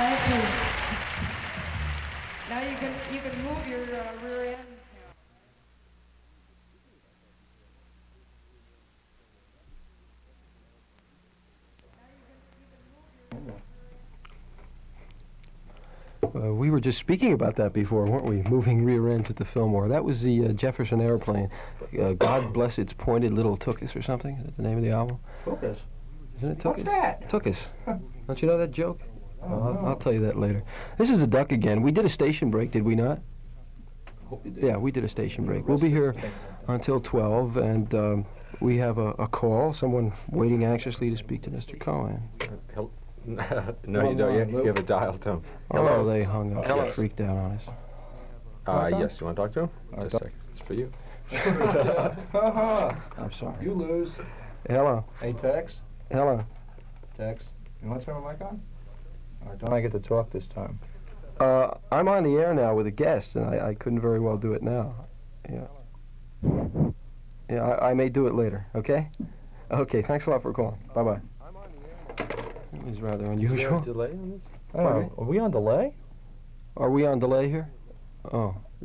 Thank you. Now you can move your rear ends. We were just speaking about that before, weren't we? Moving rear ends at the Fillmore. That was the Jefferson Airplane. God Bless Its Pointed Little Tookus or something. Is that the name of the album? Tookus? Isn't it Tookus? What's that? Tookus. Don't you know that joke? Oh, no. I'll tell you that later. This is the Duck again. We did a station break, did we not? Hope you did. Yeah, we did a station break. We'll be here until 12, and we have a call, someone waiting anxiously to speak to Mr. Cohen. No, you don't. You have a dial tone. Oh, they hung up. Hello. They freaked out on us. Yes, you want to talk to him? Just a second. It's for you. I'm sorry. You lose. Hello. Hey, Tex. Hello. Tex, you want to turn my mic on? Or don't I get to talk this time? I'm on the air now with a guest, and I couldn't very well do it now. Yeah. Yeah, I may do it later, okay? Okay, thanks a lot for calling. Bye-bye. It was rather unusual. Is there a delay on this? Oh, are we on delay? Are we on delay here? Oh.